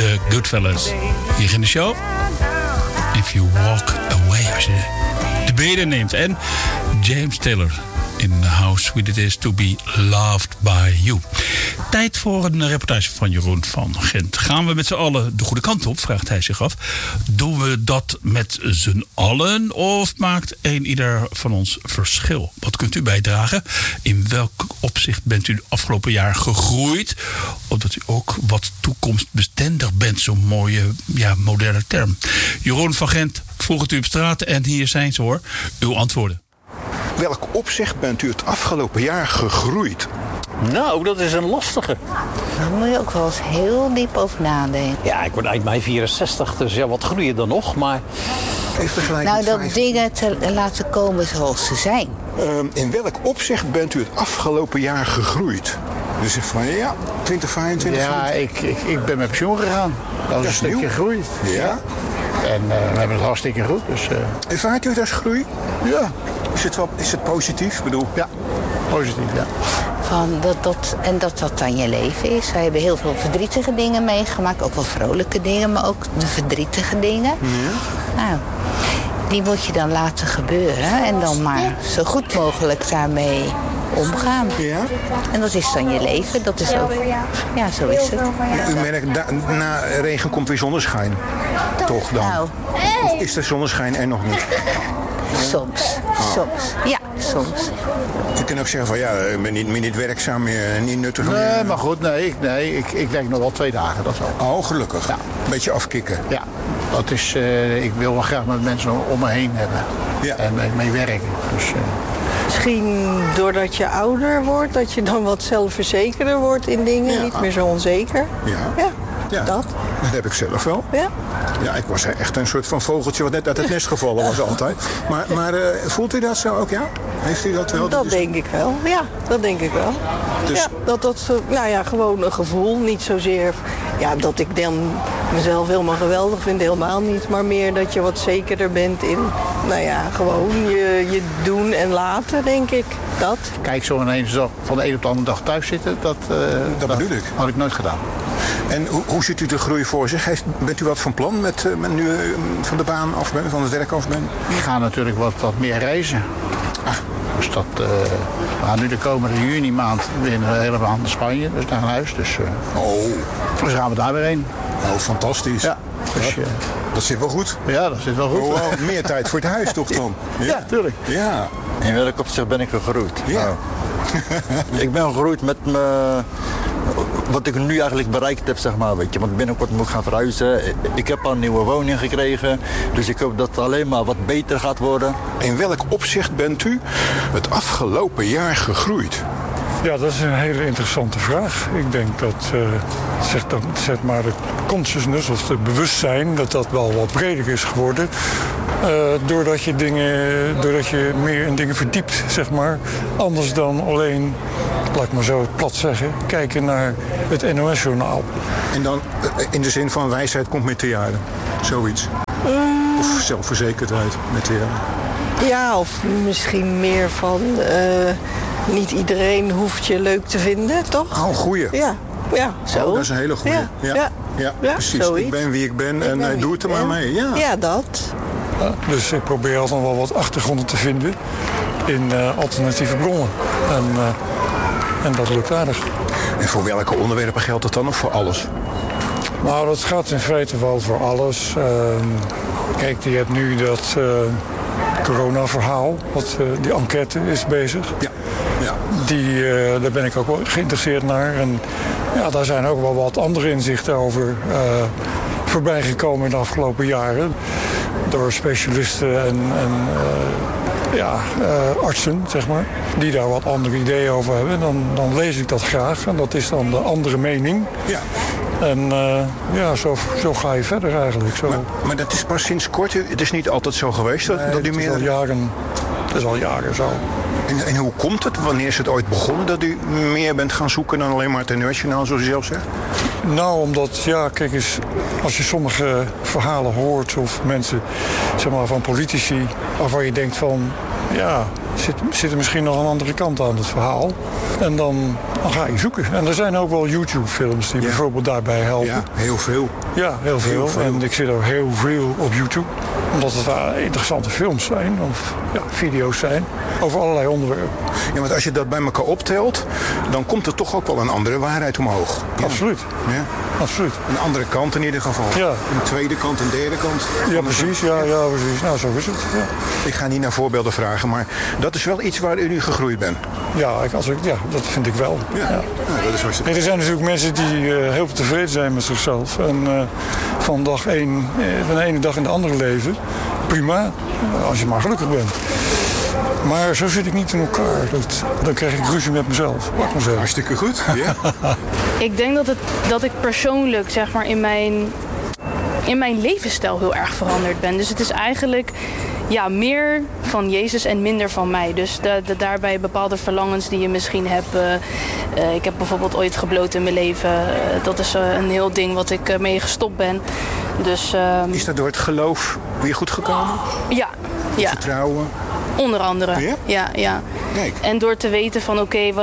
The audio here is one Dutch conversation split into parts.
de Goodfellas. Hier in de show. If You Walk Away, als je de benen neemt. En James Taylor in How Sweet It Is To Be Loved By You. Tijd voor een reportage van Jeroen van Gent. Gaan we met z'n allen de goede kant op, vraagt hij zich af. Doen we dat met z'n allen of maakt ieder van ons verschil? Wat kunt u bijdragen? In welk opzicht bent u de afgelopen jaar gegroeid? Omdat u ook wat toekomstbestendig bent, zo'n mooie moderne term. Jeroen van Gent vroeg het u op straat en hier zijn ze hoor. Uw antwoorden. Welk opzicht bent u het afgelopen jaar gegroeid? Nou, dat is een lastige. Daar moet je ook wel eens heel diep over nadenken. Ja, ik word eind mei 64, dus ja, wat groeien dan nog? Maar nou, dat dingen te laten komen zoals ze zijn. In welk opzicht bent u het afgelopen jaar gegroeid? Dus van 2025. Ja, ik ben met pensioen gegaan. Dat is een stukje groei. Ja. En we hebben het hartstikke goed. Dus, ervaart u het als groei? Ja. Is het positief? Ik bedoel? Ja, positief, ja. Dat dan je leven is. Wij hebben heel veel verdrietige dingen meegemaakt. Ook wel vrolijke dingen, maar ook de verdrietige dingen. Ja. Nou, die moet je dan laten gebeuren. En dan maar zo goed mogelijk daarmee omgaan. Ja? En dat is dan je leven. Dat is ook... Ja, zo is het. U merkt, na regen komt weer zonneschijn. Toch dan? Nou. Of is er zonneschijn er nog niet? Soms. Ja, soms. Je kunt ook zeggen van ik ben niet werkzaam meer, niet nuttig meer. Nee, maar goed, ik werk nog wel 2 dagen, dat wel. Oh, gelukkig. Ja. Een beetje afkicken. Ja, dat is, ik wil wel graag met mensen om me heen hebben. Ja. En mee werken. Dus, Misschien doordat je ouder wordt, dat je dan wat zelfverzekerder wordt in dingen. Ja. Niet meer zo onzeker. Ja, dat heb ik zelf wel. Ja. Ja, ik was echt een soort van vogeltje wat net uit het nest gevallen was altijd. Maar voelt u dat zo ook, ja? Heeft u dat wel? Dat denk ik wel, ja. Dat denk ik wel. Dus... Ja, gewoon een gevoel. Niet zozeer dat ik dan mezelf helemaal geweldig vind, helemaal niet. Maar meer dat je wat zekerder bent in, gewoon je doen en laten, denk ik. Dat. Kijk, zo ineens van de een op de andere dag thuis zitten, dat bedoel ik. Had ik nooit gedaan. En hoe ziet u de groei voor zich? Bent u wat van plan met nu van de baan af bent, van het werk af bent? Ik ga natuurlijk wat meer reizen. Dus dat, we gaan nu de komende juni maand weer een hele maand naar Spanje, dus naar huis. Dus gaan we daar weer heen. Oh, fantastisch. Ja. Dus, dat zit wel goed. Ja, dat zit wel goed. Meer tijd voor het huis toch dan? Ja, tuurlijk. Ja. In welk opzicht ben ik gegroeid? Ja. Nou, ik ben gegroeid met wat ik nu eigenlijk bereikt heb, zeg maar, weet je. Want binnenkort moet ik gaan verhuizen. Ik heb al een nieuwe woning gekregen. Dus ik hoop dat het alleen maar wat beter gaat worden. In welk opzicht bent u het afgelopen jaar gegroeid? Ja, dat is een hele interessante vraag. Ik denk dat zeg maar de consciousness of het bewustzijn dat wel wat breder is geworden. Doordat je meer in dingen verdiept, zeg maar. Anders dan alleen, laat ik maar zo plat zeggen, kijken naar het NOS-journaal. En dan in de zin van wijsheid komt met de jaren, zoiets? Of zelfverzekerdheid met de jaren? Ja, of misschien meer van niet iedereen hoeft je leuk te vinden, toch? Oh, goeie. Ja, zo. Dat is een hele goeie. Ja, precies. Zoiets. Ik ben wie ik ben en doe het er maar mee. Ja, dat. Dus ik probeer altijd wel wat achtergronden te vinden in alternatieve bronnen. En dat lukt aardig. En voor welke onderwerpen geldt dat dan of voor alles? Nou, dat gaat in feite wel voor alles. Kijk, je hebt nu dat corona-verhaal. Die enquête is bezig. Ja. Daar ben ik ook wel geïnteresseerd naar. En daar zijn ook wel wat andere inzichten over voorbij gekomen in de afgelopen jaren. Door specialisten en artsen, zeg maar, die daar wat andere ideeën over hebben. Dan lees ik dat graag en dat is dan de andere mening. Ja. En zo ga je verder eigenlijk. Zo. Maar dat is pas sinds kort? Het is niet altijd zo geweest? Dat u meer... Het is al jaren zo. En hoe komt het? Wanneer is het ooit begonnen dat u meer bent gaan zoeken dan alleen maar het NOS-journaal, zoals u zelf zegt? Nou, omdat, kijk eens, als je sommige verhalen hoort of mensen, zeg maar, van politici, waarvan je denkt van, zit er misschien nog een andere kant aan het verhaal. En dan ga je zoeken. En er zijn ook wel YouTube-films die bijvoorbeeld daarbij helpen. Ja, heel veel. Ja, heel veel. En ik zit er heel veel op YouTube. Omdat het interessante films zijn, of video's zijn, over allerlei onderwerpen. Ja, want als je dat bij elkaar optelt, dan komt er toch ook wel een andere waarheid omhoog. Ja. Absoluut. Ja. Absoluut. Een andere kant in ieder geval. Ja. Een tweede kant, een derde kant. Ja, precies. Ja, precies. Nou, zo is het. Ja. Ik ga niet naar voorbeelden vragen, maar dat is wel iets waar u nu gegroeid bent. Ja, dat vind ik wel. Ja. Ja, dat is hartstikke. Er zijn natuurlijk mensen die heel tevreden zijn met zichzelf. En van de ene dag in de andere leven. Prima, als je maar gelukkig bent. Maar zo zit ik niet in elkaar. Dan krijg ik ruzie met mezelf. Hartstikke goed. Ja. Ik denk dat ik persoonlijk zeg maar, in mijn levensstijl heel erg veranderd ben. Dus het is eigenlijk meer van Jezus en minder van mij. Dus daarbij bepaalde verlangens die je misschien hebt. Ik heb bijvoorbeeld ooit gebloot in mijn leven. Dat is een heel ding wat ik mee gestopt ben. Dus, is dat door het geloof weer goed gekomen? Ja. Vertrouwen? Onder andere. Ja. Kijk. En door te weten van oké,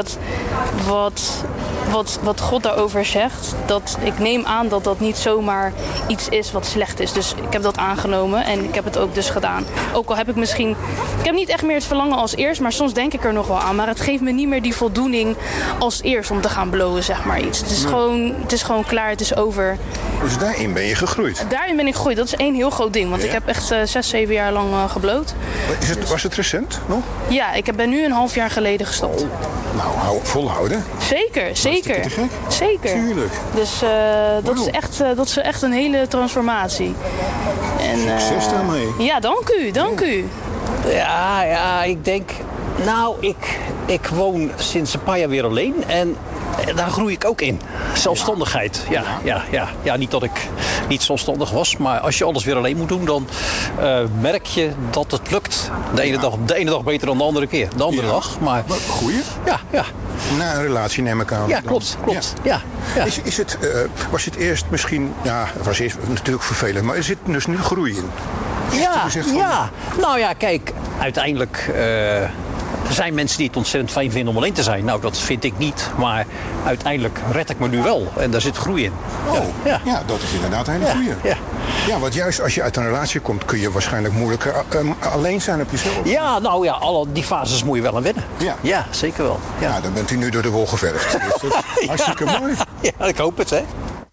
wat God daarover zegt, dat ik neem aan dat dat niet zomaar iets is wat slecht is. Dus ik heb dat aangenomen en ik heb het ook dus gedaan. Ook al heb ik heb niet echt meer het verlangen als eerst, maar soms denk ik er nog wel aan. Maar het geeft me niet meer die voldoening als eerst om te gaan blowen, zeg maar iets. Het is gewoon klaar, het is over. Dus daarin ben je gegroeid? Daarin ben ik gegroeid. Dat is één heel groot ding, want ik heb echt 6-7 jaar lang gebloot. Was het recent nog? Ja, ik ben nu een half jaar geleden gestopt. Nou, volhouden. Zeker. Zeker. Tuurlijk. Dus dat is echt een hele transformatie. En, succes daarmee. Ja, dank u. Ja, ik denk... Nou, ik woon sinds een paar jaar weer alleen en daar groei ik ook in. Zelfstandigheid. Ja, niet dat ik niet zelfstandig was, maar als je alles weer alleen moet doen, dan merk je dat het lukt. De ene dag beter dan de andere keer. De andere dag, maar... Goeie? Ja. Na een relatie neem ik aan. Ja, klopt. Ja. Was het eerst misschien... Ja, het was eerst natuurlijk vervelend, maar er zit dus nu groei in? Ja. Nou ja, kijk, uiteindelijk... Er zijn mensen die het ontzettend fijn vinden om alleen te zijn. Nou, dat vind ik niet. Maar uiteindelijk red ik me nu wel. En daar zit groei in. Ja, dat is inderdaad een hele goeie. Ja, want juist als je uit een relatie komt, kun je waarschijnlijk moeilijker alleen zijn op jezelf. Ja, nou ja, alle die fases moet je wel aan wennen. Ja, zeker wel. Ja, dan bent u nu door de wol geverfd. Dus dat is hartstikke mooi. Ja, ik hoop het, hè.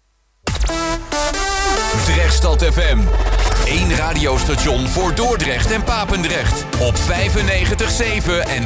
Drechtstad FM. 1 radiostation voor Dordrecht en Papendrecht. Op 95.7 en